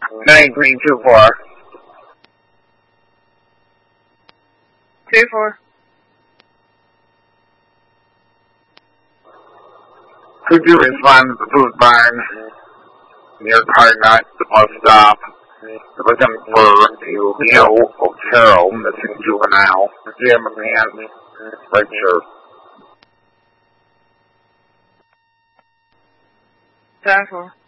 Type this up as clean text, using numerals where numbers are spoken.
9324. 24. Could you respond to the food barn near Cardinal, the bus stop? Looking for Leo Otero, missing juvenile. Jim McMahon, red shirt. 10-4.